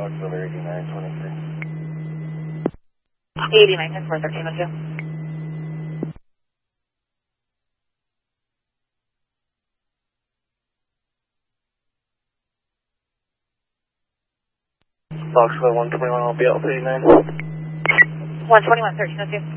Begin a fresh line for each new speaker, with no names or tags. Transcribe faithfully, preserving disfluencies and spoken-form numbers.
Foxtrot eighty-nine twenty-three.
eighty-nine, ten four, thirteen oh two.
Foxtrot one twenty-one, I'll be out eighty-nine.
one twenty-one, thirteen oh two.